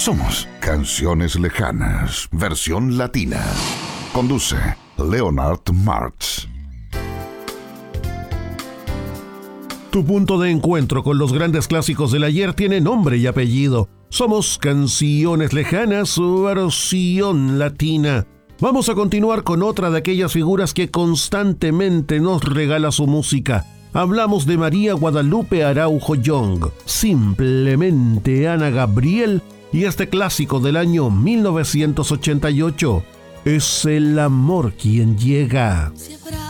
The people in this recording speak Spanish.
Somos Canciones Lejanas, versión latina. Conduce Leonard Martz. Tu punto de encuentro con los grandes clásicos del ayer tiene nombre y apellido. Somos Canciones Lejanas, versión latina. Vamos a continuar con otra de aquellas figuras que constantemente nos regala su música. Hablamos de María Guadalupe Araujo Young, simplemente Ana Gabriel, y este clásico del año 1988, Es el amor quien llega. Si habrá